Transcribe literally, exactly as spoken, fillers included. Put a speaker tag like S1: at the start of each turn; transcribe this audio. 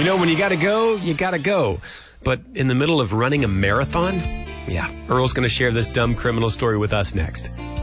S1: You know, when you gotta go, you gotta go. But in the middle of running a marathon? Yeah, Earl's going to share this dumb criminal story with us next.